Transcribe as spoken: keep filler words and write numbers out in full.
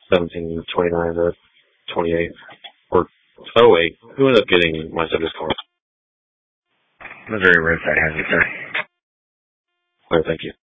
seventeen twenty-nine to twenty-eight. Or, oh wait, who ended up getting my subject score? Missouri roadside hazard, sir. Clear, thank you.